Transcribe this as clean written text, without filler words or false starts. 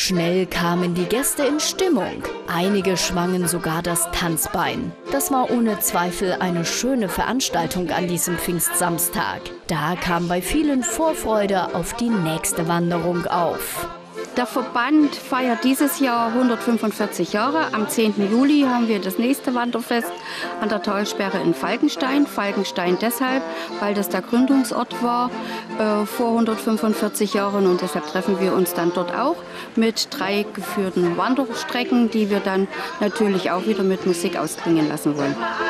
Schnell kamen die Gäste in Stimmung. Einige schwangen sogar das Tanzbein. Das war ohne Zweifel eine schöne Veranstaltung an diesem Pfingstsamstag. Da kam bei vielen Vorfreude auf die nächste Wanderung auf. Der Verband feiert dieses Jahr 145 Jahre. Am 10. Juli haben wir das nächste Wanderfest an der Talsperre in Falkenstein. Falkenstein deshalb, weil das der Gründungsort war vor 145 Jahren. Und deshalb treffen wir uns dann dort auch mit 3 geführten Wanderstrecken, die wir dann natürlich auch wieder mit Musik ausklingen lassen wollen.